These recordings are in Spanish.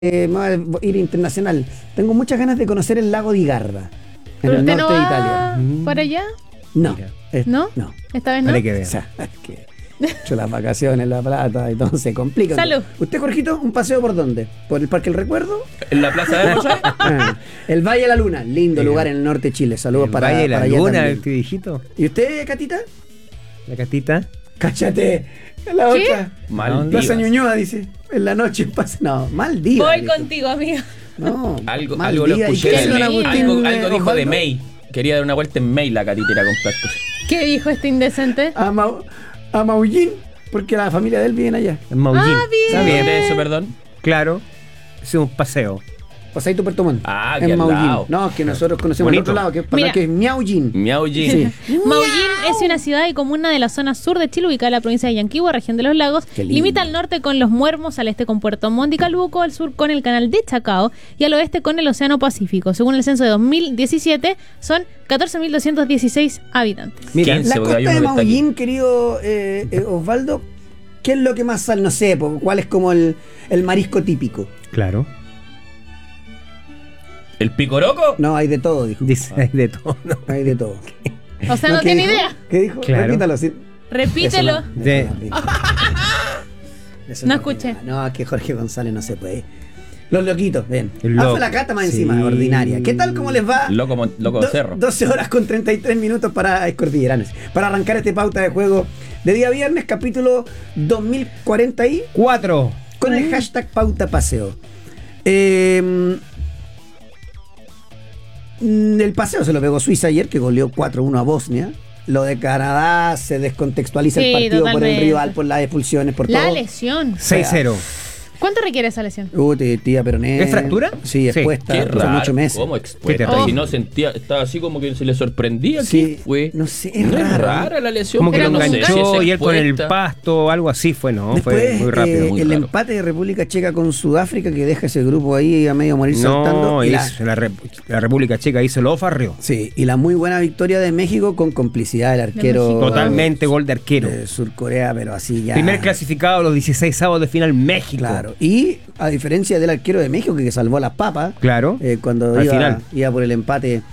me voy a ir internacional. Tengo muchas ganas de conocer el lago di Garda, en ¿Pero el usted norte no de va Italia. para allá? No. Mira. ¿No? No. ¿Esta vez no? Vale que O ver. sea, es que he hecho las vacaciones, la plata y todo se complica. Salud. ¿Usted, Jorgito, un paseo por dónde? ¿Por el Parque El Recuerdo? En la Plaza de Armas. Ah, el Valle de la Luna, lindo lugar en el norte de Chile. Saludos El para, Valle de la para allá Luna, también. este viejito. ¿Y usted, Catita? La catita. Cáchate. La ¿Qué? otra. Maldivas. Plaza Ñuñoa, dice. En la noche pasa. No, Maldivas. Voy dijo. contigo, amigo. No, Algo lo Maldivas. ¿Y escuché. qué en hizo el- don Agustín, Algo dijo de Osvaldo? May. Quería dar una vuelta en May la catitera con plástico. ¿Qué dijo este indecente? A Maullín, porque la familia de él viene allá. En Maullín. Ah, bien. Está ¿Dónde bien. es eso, perdón? Claro. Es un paseo. Pasadito Puerto Montt. Ah, en aquí al Maullín. lado. No, es que nosotros conocemos el Bonito. otro lado, que para Mira. que es Miaullín. Miau Jin. Sí. Maullín es una ciudad y comuna de la zona sur de Chile, ubicada en la provincia de Yanquihue, región de los lagos. Qué lindo. Limita al norte con los Muermos, al este con Puerto Montt y Calbuco, al sur con el canal de Chacao y al oeste con el Océano Pacífico. Según el censo de 2017, son 14.216 habitantes. Mira, 15, La porque hay costa de uno que está aquí. Maullín, querido Osvaldo, ¿qué es lo que más sale? No sé, ¿cuál es como el marisco típico? claro. ¿El picoroco? No, hay de todo, dijo. Dice hay de todo. ¿no? Hay de todo. O sea, no ¿qué tiene dijo? idea. ¿Qué dijo? Claro. Repítalo. Sí. Repítelo. Eso De- eso aplica. Eso No aplica. escuché. No, es que Jorge González no se puede. Los loquitos, ven. El Ah, loco. fue la cata más Sí. encima, ordinaria. ¿Qué tal? ¿Cómo les va? Loco de cerro. 12 horas con 33 minutos para Escordilleranos. Para arrancar este pauta de juego de día viernes, capítulo 2040 y 4. con el hashtag pauta paseo. El paseo se lo pegó Suiza ayer, que goleó 4-1 a Bosnia. Lo de Canadá se descontextualiza Sí, el partido por el totalmente. rival, por las expulsiones, por La todo. lesión. 6-0. ¿Cuánto requiere esa lesión? Tía Peroné. ¿Es fractura? Sí, Sí. expuesta. Qué son raro. 8 meses. ¿Cómo Qué expuesta? terrible. Si no sentía, estaba así como que se le sorprendía. Sí, ¿Qué fue? no sé, es ¿No es raro. rara la lesión. Como que Pero lo no sé si enganchó es y él con el expuesta. pasto, algo así fue, ¿no? Después, fue muy rápido. muy el raro. empate de República Checa con Sudáfrica, que deja ese grupo ahí a medio morir saltando. No, Y la, la República Checa hizo lo farrió. sí, y la muy buena victoria de México con complicidad del arquero. México. Totalmente gol de arquero. de Surcorea, pero así ya. Primer clasificado a los 16 avos de final México. Claro. Y a diferencia del arquero de México, que salvó las papas. Claro. Cuando Al iba, final. iba por el empate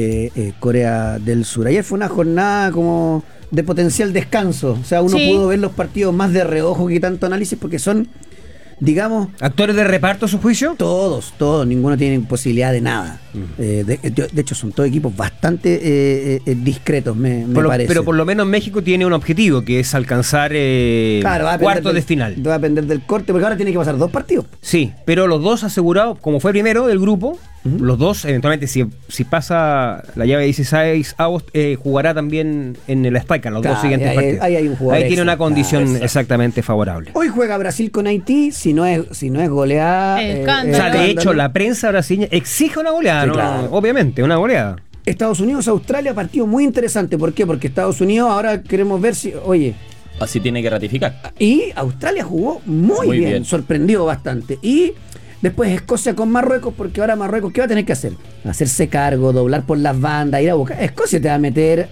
Corea del Sur. Ayer fue una jornada como de potencial descanso. O sea, uno Sí. pudo ver los partidos más de reojo que tanto análisis, porque son, digamos, ¿Actores de reparto a su juicio? todos, ninguno tiene posibilidad de nada. De hecho, son todos equipos bastante discretos, me parece. Pero por lo menos México tiene un objetivo, que es alcanzar Claro, va a depender cuartos de del- final. Va a depender del corte, porque ahora tiene que pasar 2 partidos. Sí, pero los dos asegurados, como fue primero del grupo, los dos, eventualmente, si pasa la llave de 16 avos, jugará también en la Spike, en los Claro, dos siguientes ahí- partidos. ahí hay un jugador Ahí tiene extra, una condición claro, exactamente favorable. Hoy juega Brasil con Haití, si no es goleada. Escándalo. O sea, de escándalo. hecho, la prensa brasileña exige una goleada, Sí, ¿no? claro. Obviamente, una goleada. Estados Unidos, Australia, partido muy interesante. ¿Por qué? Porque Estados Unidos ahora queremos ver si. Oye, Así tiene que ratificar. y Australia jugó muy Muy bien, bien. sorprendió bastante. Y después Escocia con Marruecos, porque ahora Marruecos, ¿qué va a tener que hacer? Hacerse cargo, doblar por las bandas, ir a buscar. Escocia te va a meter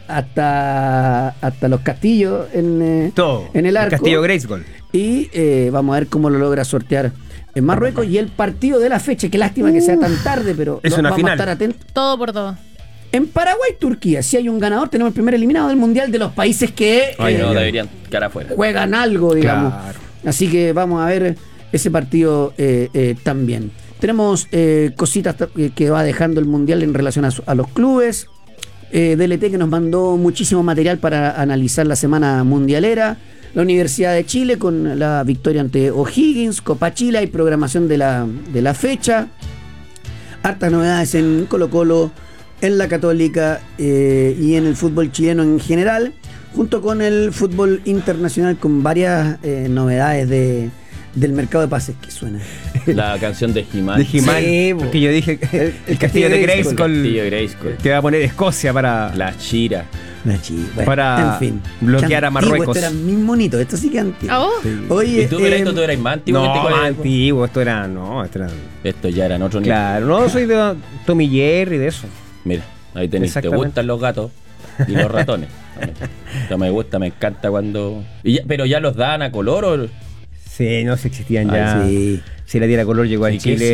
hasta los castillos Todo. en el arco. Castillo Grayskull. Y vamos a ver cómo lo logra sortear en Marruecos. Y el partido de la fecha, qué lástima que sea tan tarde, pero Es una vamos final. a estar atentos. Todo por todo. En Paraguay, Turquía, si hay un ganador, tenemos el primer eliminado del Mundial de los países que Ay, no, deberían quedar afuera. juegan algo, digamos. Claro. Así que vamos a ver ese partido también. Tenemos cositas que va dejando el Mundial en relación a los clubes. DLT que nos mandó muchísimo material para analizar la semana mundialera. La Universidad de Chile con la victoria ante O'Higgins, Copa Chile y programación de la fecha. Hartas novedades en Colo-Colo, en la Católica y en el fútbol chileno en general, junto con el fútbol internacional con varias novedades del mercado de pases que suena. La canción de He-Man. De He-Man, Sí, bo. porque yo dije el castillo de Grayskull. Grayskull Castillo Grayskull. que va a poner Escocia para La Chira. Para en fin. bloquear Qué a Marruecos. Esto era muy bonito, esto sí que antiguo. ¿A vos? Oye, ¿Y tú, Pereito, tú eras más antiguo que No, este más colega? antiguo, esto era Esto ya era en otro nivel. claro, no soy de Tommy Jerry de eso. Mira, ahí tenés. ¿Te Exactamente. gustan los gatos y los ratones? No me gusta, me encanta cuando. Pero ya los dan a color o. Sí, no, si existían Ay, ya. sí. Si la Tierra Color llegó a ¿Y qué Chile.